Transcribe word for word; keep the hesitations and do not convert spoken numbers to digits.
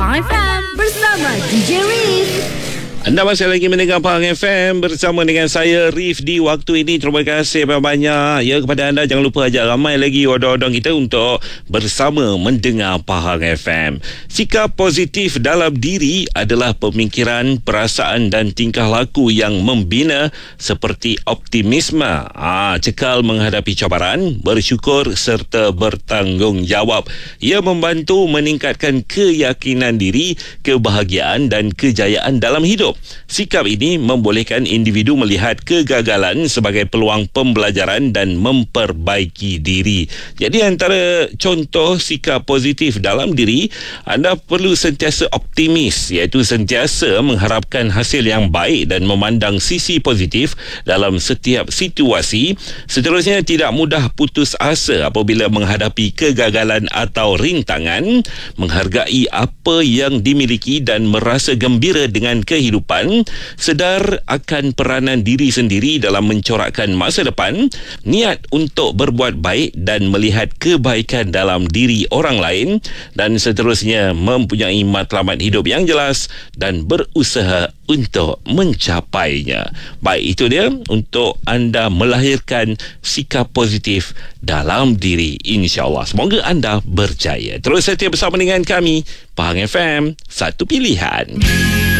Pahang F M bersama D J Reef. Anda masih lagi mendengar Pahang F M bersama dengan saya, Reef, di waktu ini. Terima kasih banyak-banyak ya kepada anda. Jangan lupa ajak ramai lagi odong-odong kita untuk bersama mendengar Pahang F M. Sikap positif dalam diri adalah pemikiran, perasaan dan tingkah laku yang membina seperti optimisme, ah, cekal menghadapi cabaran, bersyukur serta bertanggungjawab. Ia membantu meningkatkan keyakinan diri, kebahagiaan dan kejayaan dalam hidup. Sikap ini membolehkan individu melihat kegagalan sebagai peluang pembelajaran dan memperbaiki diri. Jadi antara contoh sikap positif dalam diri, anda perlu sentiasa optimis, iaitu sentiasa mengharapkan hasil yang baik dan memandang sisi positif dalam setiap situasi. Seterusnya, tidak mudah putus asa apabila menghadapi kegagalan atau rintangan, menghargai apa yang dimiliki dan merasa gembira dengan kehidupan, sedar akan peranan diri sendiri dalam mencorakkan masa depan, niat untuk berbuat baik dan melihat kebaikan dalam diri orang lain, dan seterusnya mempunyai matlamat hidup yang jelas dan berusaha untuk mencapainya. Baik, itu dia untuk anda melahirkan sikap positif dalam diri, insya-Allah. Semoga anda berjaya. Terus setia bersama dengan kami, Pahang F M, satu pilihan.